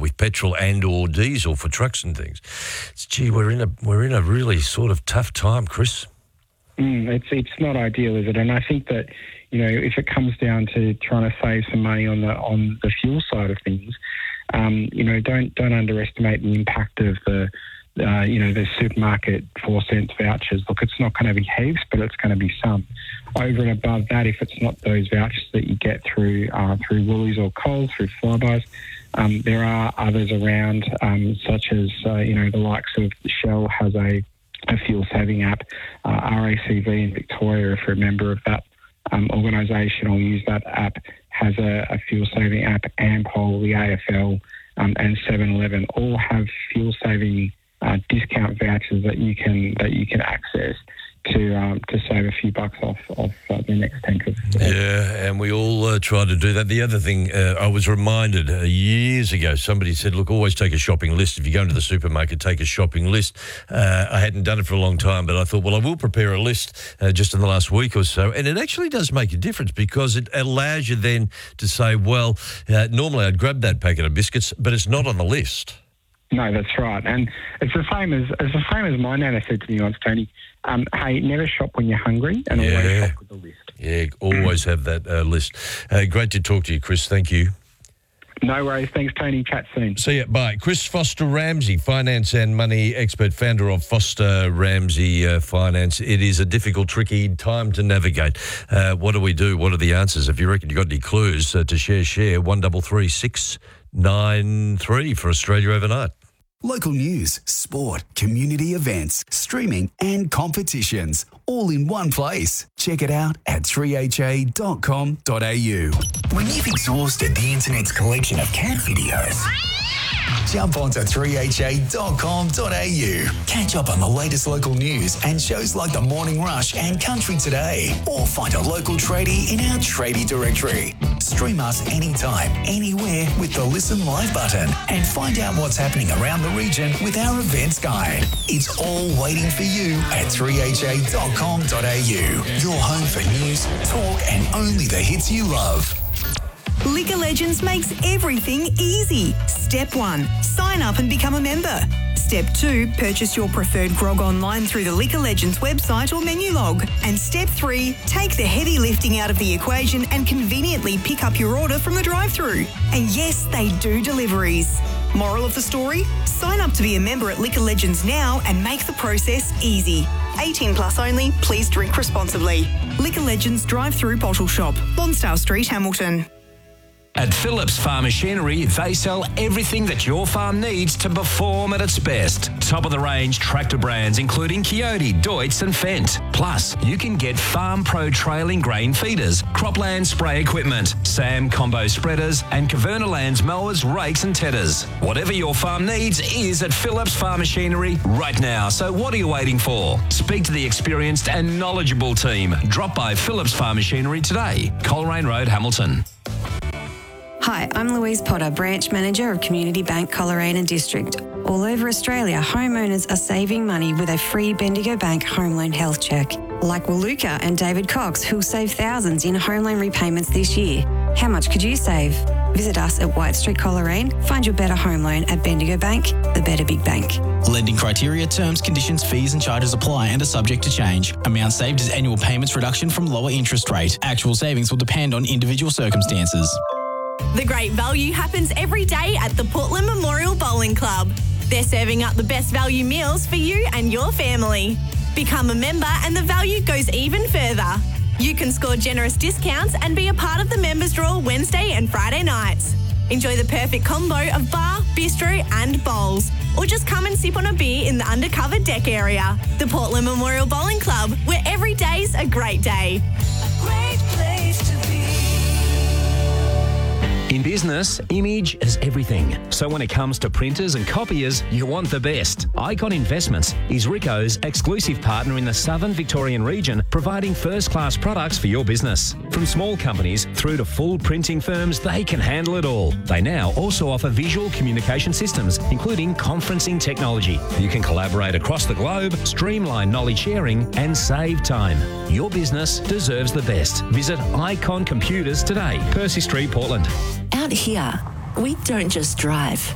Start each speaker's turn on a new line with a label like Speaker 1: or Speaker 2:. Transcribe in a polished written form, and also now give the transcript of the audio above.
Speaker 1: with petrol and or diesel for trucks and things. Gee, we're in a really sort of tough time, Chris.
Speaker 2: It's not ideal, is it? And I think that, if it comes down to trying to save some money on the fuel side of things, don't underestimate the impact of the supermarket 4 cents vouchers. Look, it's not going to be heaps, but it's going to be some. Over and above that, if it's not those vouchers that you get through Woolies or Coles, through Flybuys, there are others around, such as the likes of Shell has a fuel saving app. RACV in Victoria, if you're a member of that organisation or use that app, has a fuel saving app. Ampol, the AFL, and 7-Eleven all have fuel saving discount vouchers that you can access to save a few bucks off the next tank of fuel.
Speaker 1: Yeah, and we all try to do that. The other thing, I was reminded years ago, somebody said, look, always take a shopping list. If you go into the supermarket, take a shopping list. I hadn't done it for a long time, but I thought, well, I will prepare a list just in the last week or so. And it actually does make a difference because it allows you then to say, well, normally I'd grab that packet of biscuits, but it's not on the list.
Speaker 2: No, that's right, and it's the same as my nana said to me once, Tony. Hey, never shop when you're hungry, and always shop with a list.
Speaker 1: Yeah, always have that list. Great to talk to you, Chris. Thank you.
Speaker 2: No worries. Thanks, Tony. Chat soon.
Speaker 1: See ya. Bye. Chris Foster Ramsey, finance and money expert, founder of Foster Ramsey Finance. It is a difficult, tricky time to navigate. What do we do? What are the answers? If you reckon you've got any clues to share 133 693 for Australia Overnight.
Speaker 3: Local news, sport, community events, streaming and competitions, all in one place. Check it out at 3ha.com.au. When you've exhausted the internet's collection of cat videos, jump onto 3ha.com.au. Catch up on the latest local news and shows like The Morning Rush and Country Today. Or find a local tradie in our tradie directory. Stream us anytime, anywhere with the Listen Live button and find out what's happening around the region with our events guide. It's all waiting for you at 3ha.com.au. Your home for news, talk and only the hits you love.
Speaker 4: Liquor Legends makes everything easy. Step 1, sign up and become a member. Step 2, purchase your preferred grog online through the Liquor Legends website or menu log. And Step 3, take the heavy lifting out of the equation and conveniently pick up your order from the drive-thru. And yes, they do deliveries. Moral of the story? Sign up to be a member at Liquor Legends now and make the process easy. 18 plus only, please drink responsibly. Liquor Legends drive-thru bottle shop, Lonsdale Street, Hamilton.
Speaker 5: At Phillips Farm Machinery, they sell everything that your farm needs to perform at its best. Top-of-the-range tractor brands including Coyote, Deutz and Fendt. Plus, you can get Farm Pro trailing grain feeders, Cropland spray equipment, Sam combo spreaders and Cavernaland's mowers, rakes and tedders. Whatever your farm needs is at Phillips Farm Machinery right now. So what are you waiting for? Speak to the experienced and knowledgeable team. Drop by Phillips Farm Machinery today. Coleraine Road, Hamilton.
Speaker 6: Hi, I'm Louise Potter, Branch Manager of Community Bank Coleraine and District. All over Australia, homeowners are saving money with a free Bendigo Bank home loan health check. Like Waluka and David Cox, who'll save thousands in home loan repayments this year. How much could you save? Visit us at White Street, Coleraine. Find your better home loan at Bendigo Bank, the better big bank.
Speaker 7: Lending criteria, terms, conditions, fees and charges apply and are subject to change. Amount saved is annual payments reduction from lower interest rate. Actual savings will depend on individual circumstances.
Speaker 8: The great value happens every day at the Portland Memorial Bowling Club. They're serving up the best value meals for you and your family. Become a member and the value goes even further. You can score generous discounts and be a part of the members draw Wednesday and Friday nights. Enjoy the perfect combo of bar, bistro and bowls. Or just come and sip on a beer in the undercover deck area. The Portland Memorial Bowling Club, where every day's a great day.
Speaker 9: A great place to be.
Speaker 5: In business, image is everything. So when it comes to printers and copiers, you want the best. Icon Investments is Ricoh's exclusive partner in the Southern Victorian region, providing first-class products for your business. From small companies through to full printing firms, they can handle it all. They now also offer visual communication systems, including conferencing technology. You can collaborate across the globe, streamline knowledge sharing, and save time. Your business deserves the best. Visit Icon Computers today, Percy Street, Portland.
Speaker 10: Out here, we don't just drive.